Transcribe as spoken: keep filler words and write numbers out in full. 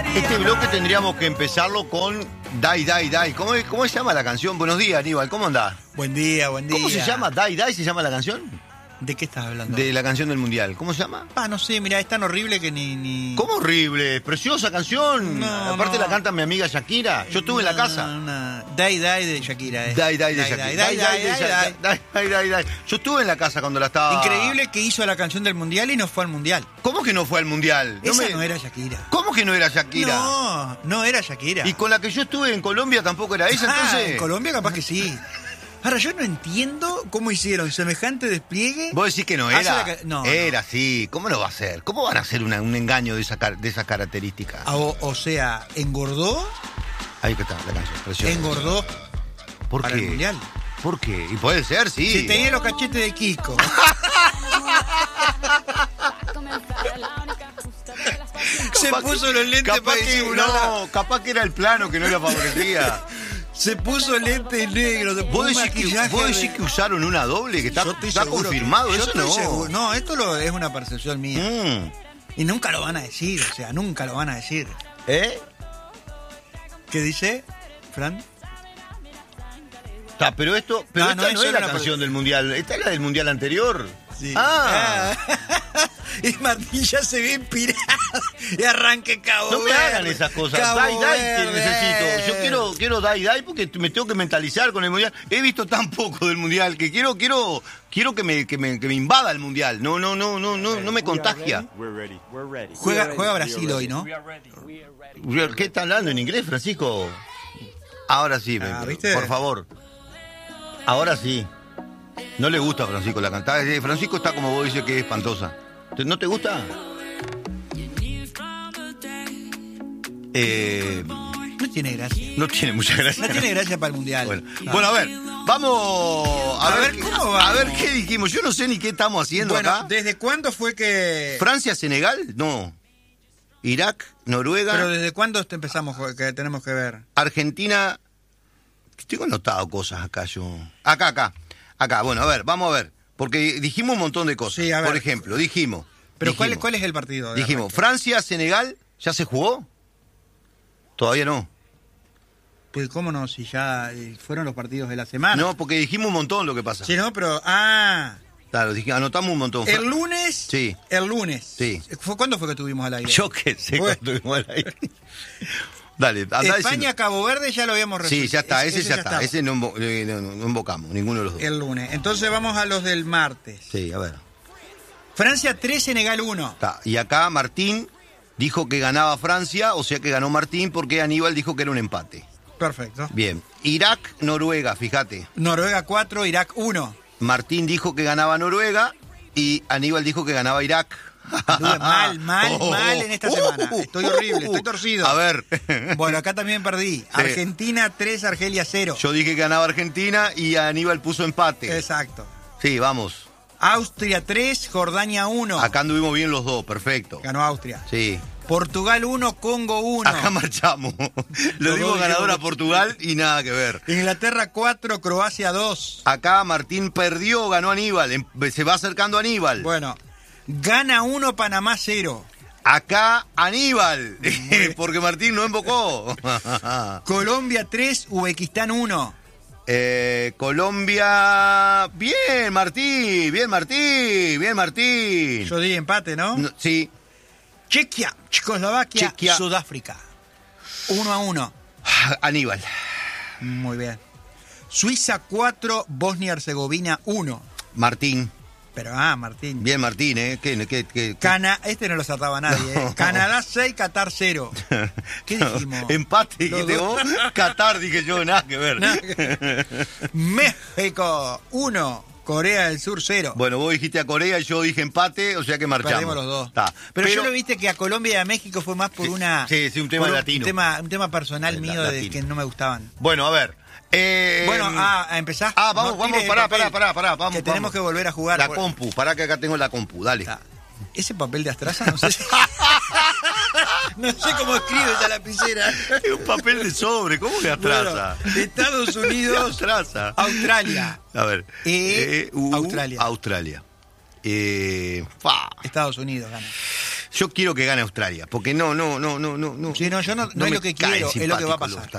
Este bloque tendríamos que empezarlo con Dai, Dai, Dai. ¿Cómo, ¿Cómo se llama la canción? Buenos días, Aníbal. ¿Cómo andás? Buen día, buen día. ¿Cómo se llama? ¿Dai, Dai se llama la canción? ¿De qué estás hablando? De la canción del Mundial. ¿Cómo se llama? Ah, no sé, mira, es tan horrible que ni... ni... ¿Cómo horrible? Preciosa canción. No, Aparte no. la canta mi amiga Shakira. Yo estuve en la casa. No, no. Dai, Dai de Shakira, eh. Dai, Dai de Shakira. Dai, Dai, Dai, Dai, Dai. Dai, Dai, Dai, Dai. Yo estuve en la casa cuando la estaba... Increíble que hizo la canción del Mundial y no fue al Mundial. ¿Cómo que no fue al Mundial? Esa me- no era Shakira. ¿Cómo que no era Shakira? No, no era Shakira. Y con la que yo estuve en Colombia tampoco era esa, Ah, entonces... en Colombia capaz que sí. Ahora, yo no entiendo cómo hicieron semejante despliegue. Vos decís que no Hace era. la ca- no, era, sí. ¿Cómo lo va a hacer? ¿Cómo van a hacer una- un engaño de esa, car- de esa característica? Ah, O, o sea, engordó, Ahí que está la canción. preciosa. engordó ¿Por para qué? el Mundial. ¿Por qué? Y puede ser, sí. Si tenía los cachetes de Kiko. Se Capaz puso que- los lentes capaz para que, disimular. no, capaz que era el plano que no le favorecía. Se puso lentes negros. Se ¿Vos puso decís, que, maquillaje vos de- decís que usaron una doble? Que está, Yo estoy está seguro que- confirmado, yo eso estoy no. seguro. No, esto lo, es una percepción mía. Mm. Y nunca lo van a decir, o sea, nunca lo van a decir. ¿Eh? ¿Qué dice, Fran? Está, pero esto, pero Ah, esta no, no, eso es era la una canción per- del mundial. Esta es la del mundial anterior. Sí. Ah. Ah. Y Martín ya se ve inspirado. Y arranque Cabo No me Verde. hagan esas cosas. Cabo Dai, dai que Verde. necesito. Yo quiero, quiero dai, dai porque me tengo que mentalizar con el mundial. He visto tan poco del mundial que quiero, quiero, quiero que me, que me, que me invada el mundial. No, no, no, no, no, no me contagia. Juega, juega Brasil hoy, ¿no? ¿Qué está hablando en inglés, Francisco? Ahora sí, Ah, me- ¿viste? por favor. Ahora sí. No le gusta a Francisco la cantada. Eh, Francisco está como vos dices que es espantosa. ¿Te- ¿No te gusta? Eh, No tiene gracia. no tiene mucha gracia. No tiene gracia para el Mundial. Bueno, No. bueno, a ver, vamos a, A ver, ver, qué- ¿cómo a vamos? ver qué dijimos. Yo no sé ni qué estamos haciendo Bueno, acá. ¿desde cuándo fue que...? Francia, Senegal, no. Irak, Noruega, Pero ¿desde cuándo te empezamos que tenemos que ver? Argentina. Tengo anotado cosas acá yo. Acá, acá. Acá, bueno, a ver, vamos a ver. Porque dijimos un montón de cosas. Sí, a ver. Por ejemplo, dijimos. Pero dijimos, ¿cuál, ¿cuál es el partido? de Dijimos, arranque? Francia, Senegal, ¿ya se jugó? Todavía no. Pues cómo no, si ya eh, fueron los partidos de la semana. No, porque dijimos un montón lo que pasa. Sí, no, pero... Ah, Claro, dijimos, anotamos un montón. el lunes... Sí. El lunes. Sí. ¿Fue, ¿Cuándo fue que tuvimos al aire? Yo qué sé Bueno. cuánto tuvimos al aire. Dale, andá España, diciendo. Cabo Verde ya lo habíamos resuelto. Sí, ya está, ese, ya está. estaba. Ese no, invo- eh, no, no, no invocamos, ninguno de los dos. El lunes. Entonces vamos a los del martes. Sí, a ver. Francia tres, Senegal uno. Está. Y acá Martín dijo que ganaba Francia, o sea que ganó Martín porque Aníbal dijo que era un empate. Perfecto. Bien. Irak, Noruega, fíjate. Noruega cuatro, Irak uno. Martín dijo que ganaba Noruega y Aníbal dijo que ganaba Irak. Anduve mal, mal, Oh, mal en esta uh, semana. uh, Estoy uh, horrible, uh. estoy torcido. A ver. Bueno, acá también perdí. Argentina tres, Argelia cero. Yo dije que ganaba Argentina y Aníbal puso empate. Exacto. Sí, vamos. Austria tres, Jordania uno. Acá anduvimos bien los dos, perfecto. Ganó Austria. Sí. Portugal uno, Congo uno. Acá marchamos. Lo Los dimos dos ganador a dijimos- Portugal y nada que ver. Inglaterra cuatro, Croacia dos. Acá Martín perdió, ganó Aníbal. Em- Se va acercando a Aníbal. Bueno, gana uno, Panamá cero. Acá Aníbal. Porque Martín no invocó. Colombia tres, Uzbekistán uno. Eh, Colombia. Bien, Martín. Bien, Martín. Bien, Martín. Yo di empate, ¿no? No, sí. Chequia, Checoslovaquia, Chequia. Sudáfrica. Uno a uno. Aníbal. Muy bien. Suiza cuatro, Bosnia-Herzegovina uno. Martín. Pero, ah, Martín. Bien, Martín, ¿eh? ¿Qué, qué, qué- qué? Cana este no lo saltaba nadie. No. ¿eh? Canadá seis, Qatar cero. ¿Qué dijimos? Empate, Los dijiste dos. vos. Qatar, dije yo, nada que ver. Nada que- México uno, Corea del Sur cero. Bueno, vos dijiste a Corea y yo dije empate, o sea que marchamos. Perdimos los dos. Está. Pero, yo lo viste que a Colombia y a México fue más por Sí, una... sí, sí, un tema por latino. Un tema, un tema personal Sí, mío la- de latino. que no me gustaban. Bueno, a ver. eh, Bueno, ah, a empezar. Ah, vamos, No vamos, tires el pará, papel, pará, pará, pará, vamos. Que tenemos vamos. que volver a jugar. La por- compu, pará que acá tengo la compu, dale. Ah, ese papel de Astraza, no sé si... No sé cómo escribe esa lapicera. Es un papel de sobre, ¿cómo que atrasa? Bueno, Estados ¿Qué Unidos, atrasa? Australia. A ver. Eh, uh, Australia. Australia. Eh, fa. Estados Unidos gana. Yo quiero que gane Australia, porque no, no, no, no, no. Sí, no, yo no, no es me lo que cae quiero, es lo que va a simpático pasar.